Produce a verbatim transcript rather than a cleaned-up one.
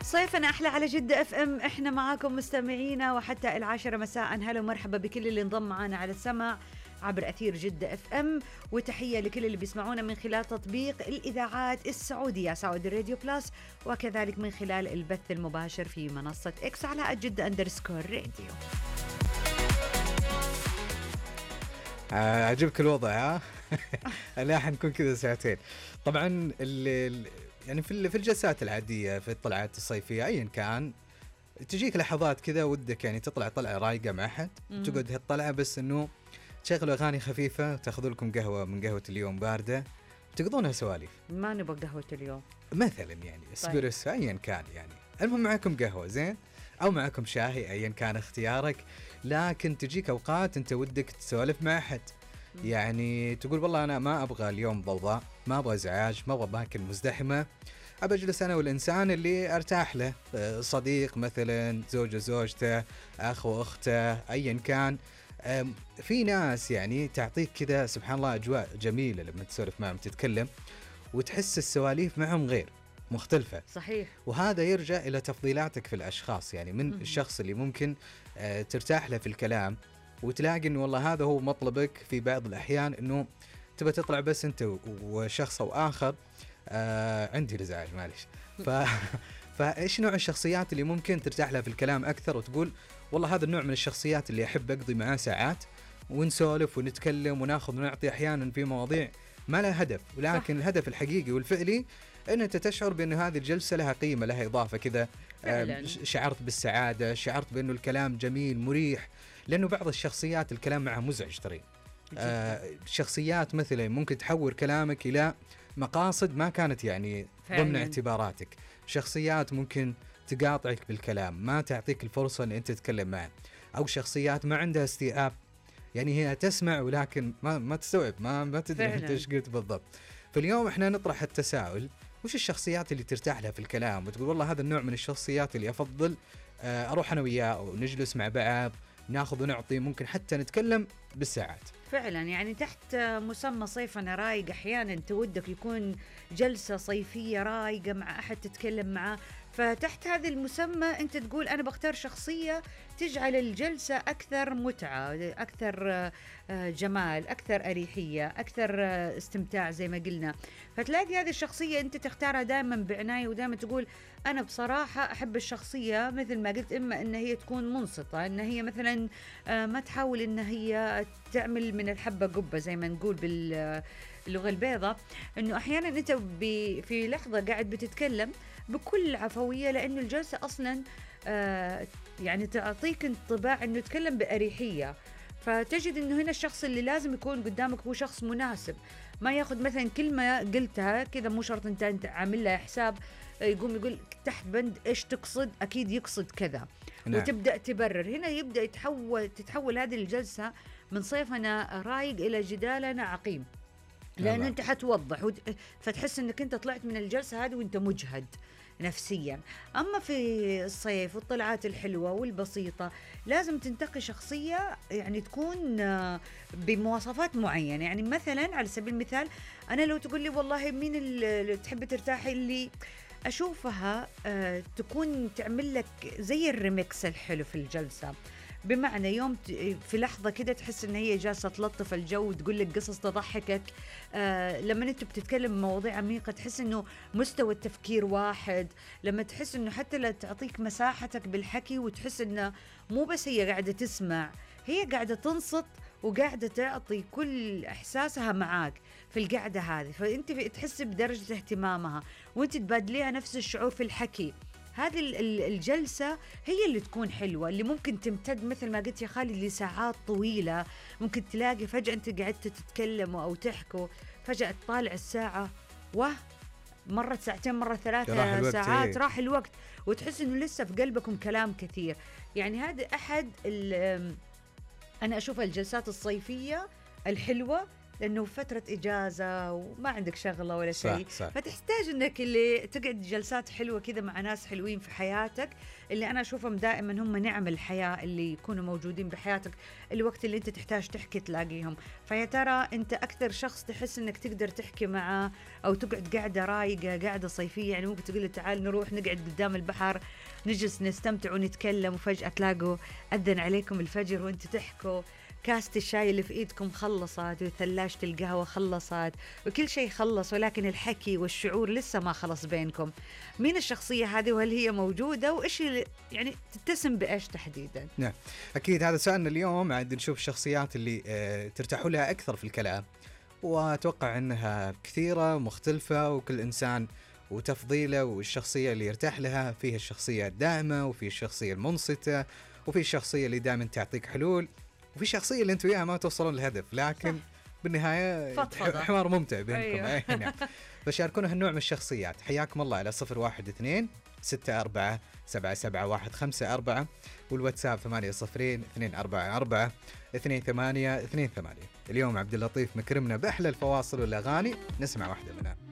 صيفنا أحلى على جدة اف ام، احنا معاكم مستمعينا وحتى العاشرة مساء. هلا ومرحبا بكل اللي انضم معنا على السمع عبر أثير جدة اف ام، وتحية لكل اللي بيسمعونا من خلال تطبيق الإذاعات السعودية سعودي راديو بلس، وكذلك من خلال البث المباشر في منصة اكس على جدة اندرسكور راديو. عجبك الوضع ها؟ لا حنكون كذا ساعتين طبعا. اللي يعني في في الجلسات العادية في الطلعات الصيفية أيا كان تجيك لحظات كذا ودك يعني تطلع طلعة رايقة مع أحد، تقعد هالطلعة بس إنه تشغلوا أغاني خفيفة، تاخذوا لكم قهوة من قهوة اليوم باردة، تقضونها سواليف. ما نبغى قهوة اليوم مثلا يعني اسبريسو أيا كان، يعني المهم معكم قهوة زين أو معكم شاهي أيا كان اختيارك، لكن تجيك أوقات أنت ودك تسولف مع أحد، يعني تقول والله أنا ما أبغى اليوم ضوضاء، ما أبغى إزعاج، ما أبغى أماكن مزدحمة، أبى أجلس أنا والإنسان اللي أرتاح له، صديق مثلا، زوجة زوجته، أخ وأخته أيا كان. في ناس يعني تعطيك كذا سبحان الله أجواء جميلة لما تسولف معهم تتكلم وتحس السواليف معهم غير مختلفة. صحيح. وهذا يرجع إلى تفضيلاتك في الأشخاص، يعني من م- الشخص اللي ممكن ترتاح له في الكلام وتلاقي إنه والله هذا هو مطلبك في بعض الأحيان، إنه تبى تطلع بس أنت وشخص أو آخر. آه عندي الإزعاج معلش. ف فإيش نوع الشخصيات اللي ممكن ترتاح لها في الكلام أكثر وتقول والله هذا النوع من الشخصيات اللي أحب أقضي معاه ساعات ونسولف ونتكلم وناخذ ونعطي أحيانا في مواضيع ما لها هدف، ولكن صح. الهدف الحقيقي والفعلي أن أنت تشعر بأن هذه الجلسة لها قيمة، لها إضافة كده. شعرت بالسعادة، شعرت بأنه الكلام جميل مريح، لأنه بعض الشخصيات الكلام معها مزعج ترى. آه شخصيات مثلا ممكن تحور كلامك إلى مقاصد ما كانت يعني ضمن اعتباراتك، شخصيات ممكن تقاطعك بالكلام، ما تعطيك الفرصة أن أنت تتكلم معه، أو شخصيات ما عندها استيعاب، يعني هي تسمع ولكن ما ما تستوعب، ما ما تدري أنت إيش قلت بالضبط. فاليوم إحنا نطرح التساؤل، وش الشخصيات اللي ترتاح لها في الكلام وتقول والله هذا النوع من الشخصيات اللي أفضل أروح أنا وياه ونجلس مع بعض ناخذ ونعطي، ممكن حتى نتكلم بالساعات. فعلا يعني تحت مسمى صيفنا رايق، أحيانا تودك يكون جلسة صيفية رايقة مع أحد تتكلم معه، فتحت هذا المسمى أنت تقول أنا بختار شخصية تجعل الجلسة أكثر متعة، أكثر جمال، أكثر أريحية، أكثر استمتاع زي ما قلنا. فتلاقي هذه الشخصية أنت تختارها دائما بعناية، ودائما تقول أنا بصراحة أحب الشخصية مثل ما قلت، إما أن هي تكون منصتة، أن هي مثلا ما تحاول أن هي تعمل من الحبة قبة زي ما نقول باللغة البيضاء، أنه أحيانا أنت في لحظة قاعد بتتكلم بكل عفوية، لأنه الجلسة أصلا آه يعني تعطيك انطباع أنه تتكلم بأريحية، فتجد أنه هنا الشخص اللي لازم يكون قدامك هو شخص مناسب، ما ياخذ مثلا كلمة قلتها كذا مو شرط أنت, انت عامل لها حساب يقوم يقول تحت بند إيش تقصد، أكيد يقصد كذا. نعم. وتبدأ تبرر، هنا يبدأ يتحول تتحول هذه الجلسة من صيفنا رايق إلى جدالنا عقيم، لأنه أنت حتوضح فتحس أنك أنت طلعت من الجلسة هذه وأنت مجهد نفسيا. أما في الصيف والطلعات الحلوة والبسيطة لازم تنتقي شخصية يعني تكون بمواصفات معينة، يعني مثلا على سبيل المثال أنا لو تقول لي والله مين اللي تحب ترتاحي، اللي أشوفها تكون تعمل لك زي الريمكس الحلو في الجلسة، بمعنى يوم في لحظة كده تحس إن هي جالسة تلطف الجو، تقول لك قصص تضحكك. آه لما أنت بتتكلم مواضيع عميقة تحس إنه مستوى التفكير واحد، لما تحس إنه حتى لا تعطيك مساحتك بالحكي وتحس إنه مو بس هي قاعدة تسمع، هي قاعدة تنصت وقاعدة تعطي كل إحساسها معاك في القعدة هذه، فأنت تحس بدرجة اهتمامها وأنت تبادليها نفس الشعور في الحكي. هذه الجلسة هي اللي تكون حلوة، اللي ممكن تمتد مثل ما قلت يا خالد لساعات طويلة. ممكن تلاقي فجأة أنت قعدت تتكلموا أو تحكوا، فجأة تطالع الساعة واه مرت ساعتين، مرة ثلاثة ساعات، ايه. راح الوقت وتحس أنه لسه في قلبكم كلام كثير. يعني هذا أحد أنا أشوف الجلسات الصيفية الحلوة لأنه فترة إجازة وما عندك شغلة ولا صح شيء، صح. فتحتاج إنك اللي تقعد جلسات حلوة كذا مع ناس حلوين في حياتك، اللي أنا أشوفهم دائما هم نعم الحياة اللي يكونوا موجودين بحياتك الوقت اللي أنت تحتاج تحكي تلاقيهم. فيا ترى أنت أكثر شخص تحس إنك تقدر تحكي معاه أو تقعد قاعدة رايقة قاعدة صيفية، يعني ممكن تقول له تعال نروح نقعد قدام البحر نجلس نستمتع ونتكلم، وفجأة تلاقوا أذن عليكم الفجر وأنتوا تحكوا، كاسة الشاي اللي في إيدكم خلصت وثلاجة القهوة خلصت وكل شيء خلص، ولكن الحكي والشعور لسه ما خلص بينكم. مين الشخصية هذه وهل هي موجودة وإيش يعني تتسم بإيش تحديدا؟ نعم أكيد هذا سؤالنا اليوم، عاد نشوف الشخصيات اللي آه ترتاحوا لها أكثر في الكلام، وأتوقع أنها كثيرة مختلفة وكل إنسان وتفضيله والشخصية اللي يرتاح لها. فيها الشخصية الدائمة وفي الشخصية المنصتة وفي الشخصية اللي دائما تعطيك حلول وفي شخصية اللي انتوا وياها ما توصلون للهدف، لكن صح. بالنهاية فضفضة. حوار ممتع بينكم. أيوة. نعم. فشاركونا هالنوع من الشخصيات. حياكم الله على صفر واحد اثنين ستة أربعة سبعة سبعة واحد خمسة أربعة والواتساب ثمانية صفرين اثنين أربعة أربعة اثنين ثمانية اثنين ثمانية. اليوم عبد اللطيف مكرمنا بأحلى الفواصل والأغاني، نسمع واحدة منها.